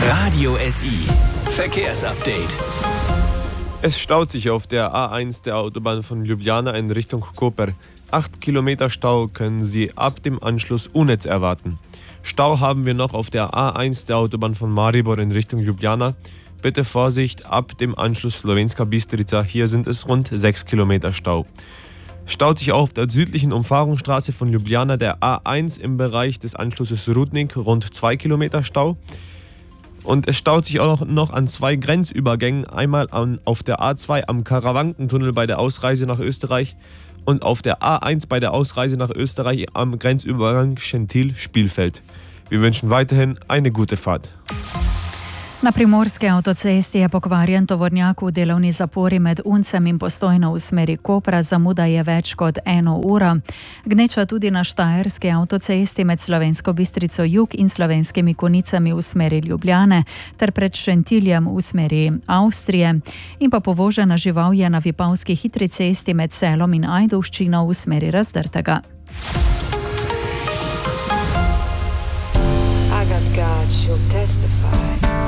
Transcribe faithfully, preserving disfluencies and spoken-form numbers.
Radio S I Verkehrsupdate. Es staut sich auf der A eins der Autobahn von Ljubljana in Richtung Koper. Acht Kilometer Stau können Sie ab dem Anschluss Unetz erwarten. Stau haben wir noch auf der A eins der Autobahn von Maribor in Richtung Ljubljana. Bitte Vorsicht ab dem Anschluss Slovenska Bistrica. Hier sind es rund sechs Kilometer Stau. Staut sich auf der südlichen Umfahrungsstraße von Ljubljana der A eins im Bereich des Anschlusses Rudnik rund zwei Kilometer Stau. Und es staut sich auch noch, noch an zwei Grenzübergängen, einmal an, auf der A zwei am Karawankentunnel bei der Ausreise nach Österreich und auf der A eins bei der Ausreise nach Österreich am Grenzübergang Schentil-Spielfeld. Wir wünschen weiterhin eine gute Fahrt. Na primorski avtocesti je pokvarjen tovornjak v delovni zapori med Uncem in Postojno v smeri Kopra, zamuda je več kot eno uro. Gneča tudi na štajerski avtocesti med Slovensko Bistrico jug in Slovenskimi Konicami v smeri Ljubljane ter pred Šentiljem v smeri Avstrije in pa povožena žival je na Vipavski hitri cesti med Selom in Ajdovščino v smeri Razdrtega.